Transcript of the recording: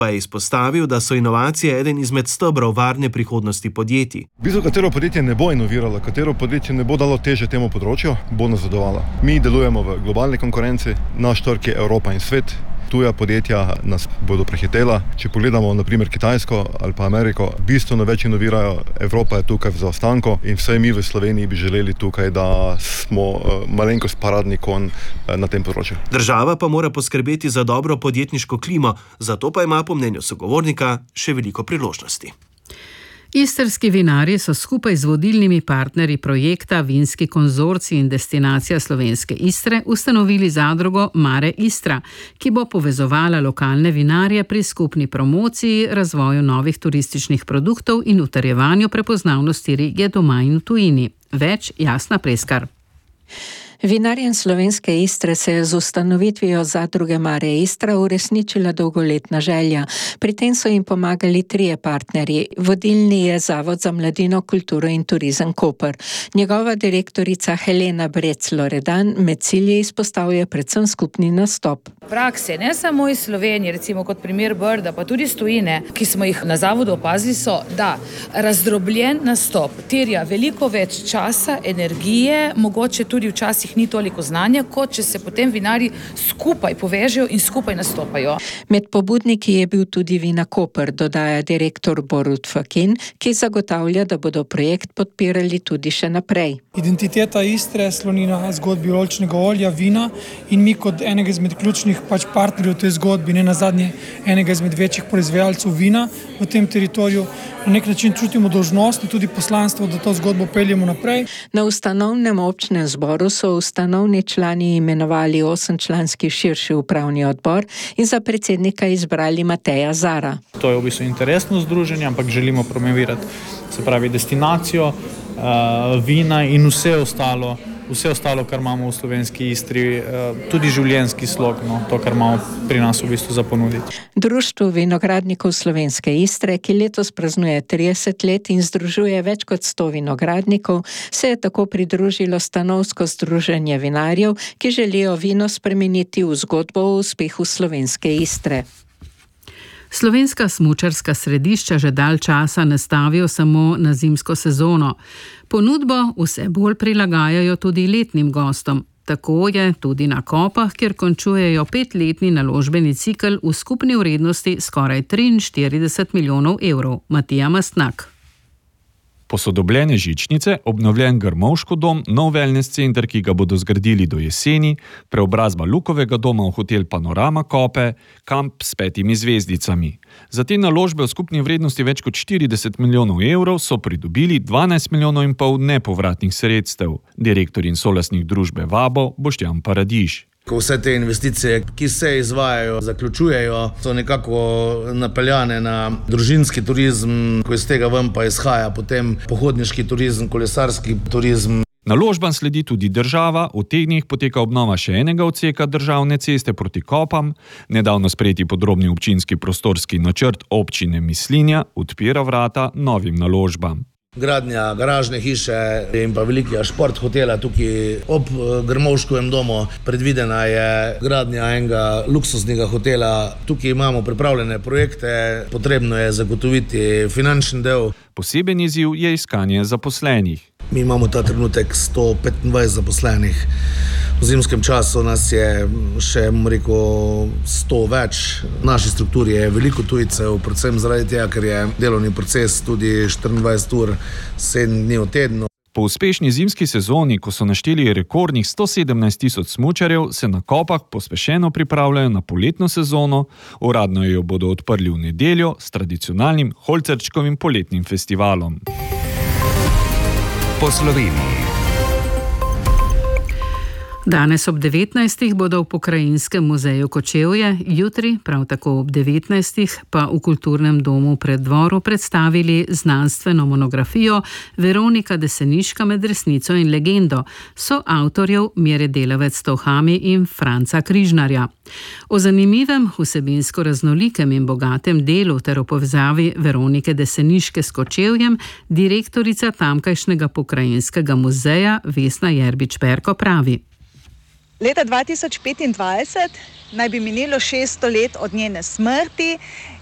Pa je izpostavil, da so inovacije eden izmed stebrov varne prihodnosti podjetij. V bistvu, katero podjetje ne bo inoviralo, katero podjetje ne bo dalo teže temu področju, bo nazadovalo. Mi delujemo v globalni konkurenci, naš trg je Evropa in svet. Tuja podjetja nas bodo prehitela. Če pogledamo na primer Kitajsko ali pa Ameriko, bistveno več inovirajo, Evropa je tukaj v zaostanku in vsaj mi v Sloveniji bi želeli tukaj, da smo malenkost paradni konj na tem področju. Država pa mora poskrbeti za dobro podjetniško klimo, zato pa ima po mnenju sogovornika še veliko priložnosti. Istrski vinarji so skupaj z vodilnimi partnerji projekta Vinski konzorcij in destinacija Slovenske Istre ustanovili zadrugo Mare Istra, ki bo povezovala lokalne vinarje pri skupni promociji, razvoju novih turističnih produktov in utrjevanju prepoznavnosti regije doma in v tujini. Več Jasna Preskar. Vinarjem Slovenske Istre se je z ustanovitvijo zadruge Mare Istra uresničila dolgoletna želja. Pri tem so jim pomagali trije partnerji. Vodilni je Zavod za mladino, kulturo in turizem Koper. Njegova direktorica Helena Brec-Loredan med cilji izpostavlja predvsem skupni nastop. Prakse, ne samo iz Slovenije, recimo kot primer Brda, pa tudi iz tujine, ki smo jih na zavodu opazili, so, da razdrobljen nastop terja veliko več časa, energije, mogoče tudi včasih ni toliko znanja, kot če se potem vinarji skupaj povežejo in skupaj nastopajo. Med pobudniki je bil tudi Vina Koper, dodaja direktor Borut Fakin, ki zagotavlja, da bodo projekt podpirali tudi še naprej. Identiteta Istre sloni na zgodbi oljčnega olja, vina in mi kot enega izmed ključnih partnerjev v tej zgodbi, ne nazadnje enega izmed večjih proizvajalcev vina v tem teritoriju, na nek način čutimo dolžnost in tudi poslanstvo, da to zgodbo peljemo naprej. Na ustanovnem občnem zboru so ustanovni člani imenovali 8-članski širši upravni odbor in za predsednika izbrali Mateja Zara. To je v bistvu interesno združenje, ampak želimo promovirati, se pravi, destinacijo, vina in vse ostalo, kar imamo v Slovenski Istri, tudi življenjski slog, to, kar imamo pri nas v bistvu za ponuditi. Društvo vinogradnikov Slovenske Istre, ki letos praznuje 30 let in združuje več kot 100 vinogradnikov, se je tako pridružilo stanovsko združenje vinarjev, ki želijo vino spremeniti v zgodbo o uspehu Slovenske Istre. Slovenska smučarska središča že dalj časa ne stavijo samo na zimsko sezono. Ponudbo vse bolj prilagajajo tudi letnim gostom. Tako je tudi na Kopah, kjer končujejo 5-letni naložbeni cikel v skupni vrednosti skoraj 43 milijonov evrov. Matija Mastnak. Posodobljene žičnice, obnovljen Grmovško dom, nov wellness center, ki ga bodo zgradili do jeseni, preobrazba Lukovega doma v hotel Panorama Kope, kamp s 5 zvezdicami. Za te naložbe v skupni vrednosti več kot 40 milijonov evrov so pridobili 12,5 milijonov nepovratnih sredstev. Direktor in solastnik družbe Vabo Boštjan Paradiž. Ko vse te investicije, ki se izvajajo, zaključujejo, so nekako napeljane na družinski turizem, ko iz tega ven pa izhaja potem pohodniški turizem, kolesarski turizem. Naložbam sledi tudi država, v teh dneh poteka obnova še enega odseka državne ceste proti Kopam, nedavno sprejeti podrobni občinski prostorski načrt občine Mislinja odpira vrata novim naložbam. Gradnja garažne hiše in pa velikega šport hotela tukaj ob Grmovškovem domu. Predvidena je gradnja enega luksuznega hotela. Tukaj imamo pripravljene projekte, potrebno je zagotoviti finančni del. Poseben izziv je iskanje zaposlenih. Mi imamo ta trenutek 125 zaposlenih. V zimskem času nas je še, 100 več. V naši strukturi je veliko tujcev, predvsem zaradi tega, ker je delovni proces tudi 24 ur, 7 dni v tednu. Po uspešni zimski sezoni, ko so našteli rekordnih 117.000 smučarjev, se na Kopah pospešeno pripravljajo na poletno sezono. Uradno jo bodo odprli v nedeljo s tradicionalnim Holcerčkovim poletnim festivalom. Po Sloveniji. Danes ob 19. bodo v Pokrajinskem muzeju Kočevje, jutri prav tako ob 19. pa v Kulturnem domu Preddvoru predstavili znanstveno monografijo Veronika Deseniška med resnico in legendo, soavtorjev Mire Delavec Tovhami in Franca Križnarja. O zanimivem, vsebinsko raznolikem in bogatem delu ter o povezavi Veronike Deseniške s Kočevjem direktorica tamkajšnjega Pokrajinskega muzeja Vesna Jerbič-Perko pravi. Leta 2025 naj bi minilo 600 let od njene smrti